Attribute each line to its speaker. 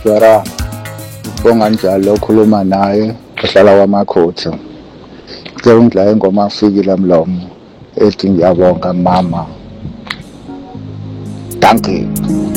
Speaker 1: Yara, bonga njalo okhuluma naye ohlala kwaMakhotho. Ke ungidlala ingoma afikile mlomo ethi ngiyabonga mama. Danke.